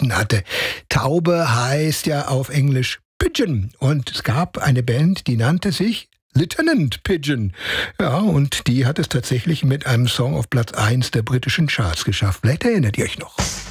gefunden hatte. Taube heißt ja auf Englisch Pigeon. Und es gab eine Band, die nannte sich Lieutenant Pigeon. Ja, und die hat es tatsächlich mit einem Song auf Platz 1 der britischen Charts geschafft. Vielleicht erinnert ihr euch noch.